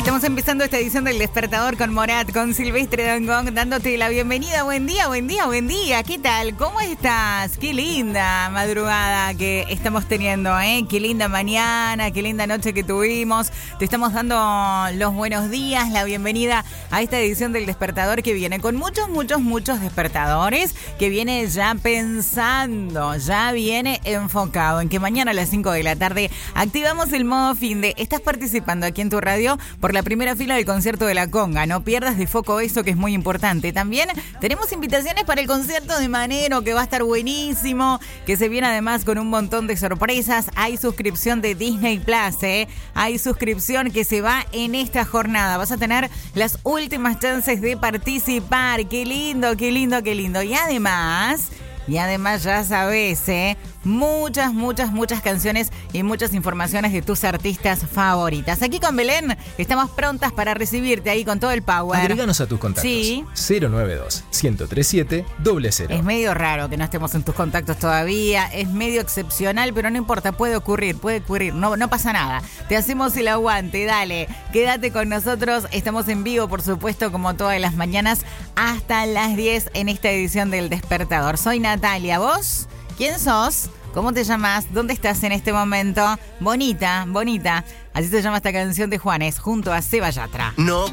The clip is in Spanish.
Estamos empezando esta edición del Despertador con Morat, con Silvestre Dangond, dándote la bienvenida. Buen día, buen día, buen día. ¿Qué tal? ¿Cómo estás? Qué linda madrugada que estamos teniendo, ¿eh? Qué linda mañana, qué linda noche que tuvimos. Te estamos dando los buenos días, la bienvenida a esta edición del Despertador que viene con muchos despertadores, que viene ya pensando, ya viene enfocado en que mañana a las 5 de la tarde activamos el modo fin de. Estás participando aquí en tu radio por la primera fila del concierto de la Conga. No pierdas de foco eso, que es muy importante. También tenemos invitaciones para el concierto de Manero, que va a estar buenísimo, que se viene además con un montón de sorpresas. Hay suscripción de Disney Plus, hay suscripción que se va en esta jornada. Vas a tener las últimas chances de participar. Qué lindo, qué lindo, qué lindo. Y además ya sabes, muchas canciones y muchas informaciones de tus artistas favoritas. Aquí con Belén estamos prontas para recibirte ahí con todo el power. Agréganos a tus contactos. Sí. 092-1037-000. Es medio raro que no estemos en tus contactos todavía, es medio excepcional, pero no importa, puede ocurrir, no pasa nada. Te hacemos el aguante, dale, quédate con nosotros. Estamos en vivo, por supuesto, como todas las mañanas, hasta las 10 en esta edición del Despertador. Soy Natalia, ¿vos? ¿Quién sos? ¿Cómo te llamas? ¿Dónde estás en este momento? Bonita. Así se llama esta canción de Juanes, junto a Seba Yatra. No